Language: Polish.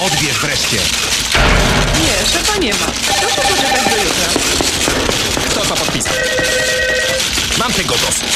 Odbierz wreszcie. Nie, szefa nie ma. Proszę poczekać do jutra. Kto to podpisał? Mam tego dosyć.